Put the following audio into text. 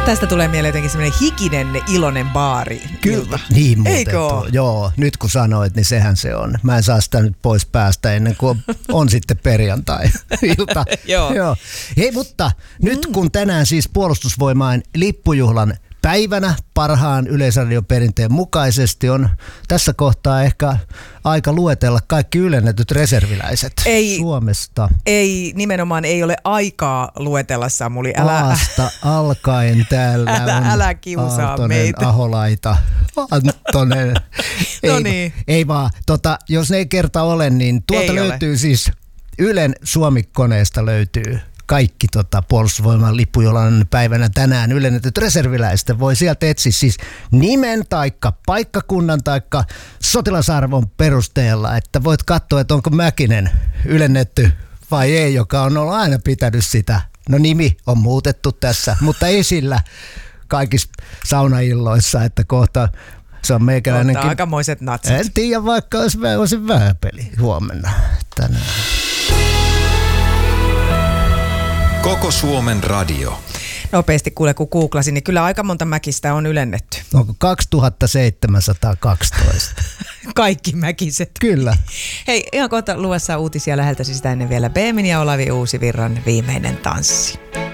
Tästä tulee mieleen jotenkin semmoinen hikinen, iloinen baari. Kyllä, niin muuten. Eikö ole? Joo, nyt kun sanoit, niin sehän se on. Mä en saa sitä nyt pois päästä ennen kuin on sitten perjantai-ilta. Joo. Hei, mutta nyt kun tänään siis Puolustusvoimain lippujuhlan päivänä parhaan Yleisradioperinteen mukaisesti on tässä kohtaa ehkä aika luetella kaikki ylennetyt reserviläiset Suomesta. Nimenomaan ei ole aikaa luetella, Samuli. Aasta alkaen täällä älä kiusaa Aaltonen, meitä. Aholaita, Anttonen. No niin. Ei vaan, jos ne ei kerta ole, niin tuolta ei löytyy ole. Siis Ylen Suomi-koneesta löytyy kaikki Puolustusvoiman lippujuhlan päivänä tänään ylennetyt reserviläistä. Voi sieltä etsiä siis nimen taikka paikkakunnan taikka sotilasarvon perusteella, että voit katsoa, että onko Mäkinen ylennetty vai ei, joka on ollut aina pitänyt sitä. No nimi on muutettu tässä, mutta esillä kaikissa saunailloissa, että kohta se on meikäläinenkin. Aikamoiset natsit. En tiedä, vaikka olisi vähäpeli huomenna tänään. Koko Suomen radio. Nopeasti kuule, kun googlasin, niin kyllä aika monta mäkistä on ylennetty. Onko 2712? Kaikki mäkiset. Kyllä. Hei, ihan kohta luvassa uutisia läheltä, sitä ennen vielä Beemin ja Olavi Uusivirran viimeinen tanssi.